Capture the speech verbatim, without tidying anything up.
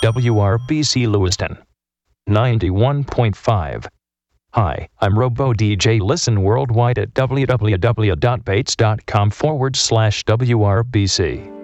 W R B C Lewiston, ninety-one point five. Hi, I'm Robo D J. Listen worldwide at www.bates.com forward slash WRBC.